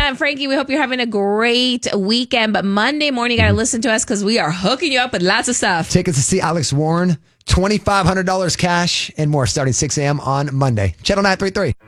and Frankie, we hope you're having a great weekend. But Monday morning, you got to listen to us because we are hooking you up with lots of stuff. Tickets to see Alex Warren, $2,500 cash, and more starting 6 a.m. on Monday. Channel 933.